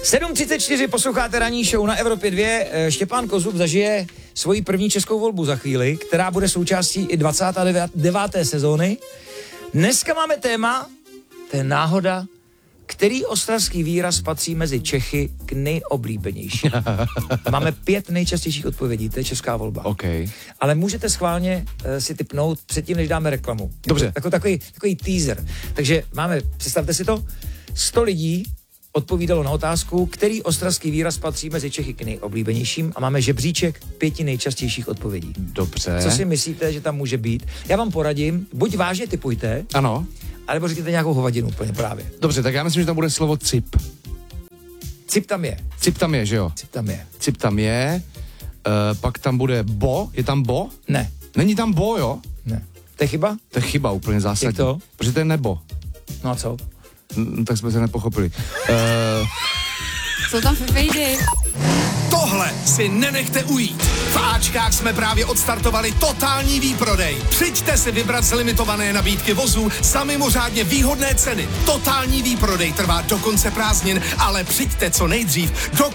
7:34 posloucháte ranní show na Evropě 2. Štěpán Kozub zažije svoji první českou volbu za chvíli, která bude součástí i 29. sezóny. Dneska máme téma, to je náhoda, který ostravský výraz patří mezi Čechy k nejoblíbenějším. Máme 5 nejčastějších odpovědí, to je česká volba. Okay. Ale můžete schválně si tipnout předtím, než dáme reklamu. Dobře. Jako takový teaser. Takže máme, představte si to, 100 lidí odpovídalo na otázku, který ostravský výraz patří mezi Čechy k nejoblíbenějším a máme žebříček 5 nejčastějších odpovědí. Dobře. Co si myslíte, že tam může být? Já vám poradím, buď vážně tipujte, ano, anebo řekněte nějakou hovadinu úplně právě. Dobře, tak já myslím, že tam bude slovo cip. Cip tam je. Cip tam je, že jo? Cip tam je. Cip tam je, pak tam bude bo, je tam bo? Ne. Není tam bo, jo? Ne. To je chyba? To je chyba úplně zásadní. Jak to? Protože to je nebo. No a co? Tak jsme se nepochopili. Jsou tam fifejdy. Tohle si nenechte ujít. V Ačkách jsme právě odstartovali totální výprodej. Přijďte si vybrat z limitované nabídky vozů za mimořádně výhodné ceny. Totální výprodej trvá do konce prázdnin, ale přijďte co nejdřív do